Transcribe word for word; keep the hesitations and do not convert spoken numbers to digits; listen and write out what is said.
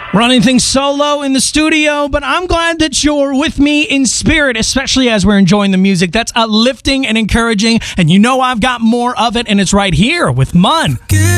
Running things solo in the studio, but I'm glad that you're with me in spirit, especially as we're enjoying the music. That's uplifting and encouraging, and you know I've got more of it, and it's right here with Mun.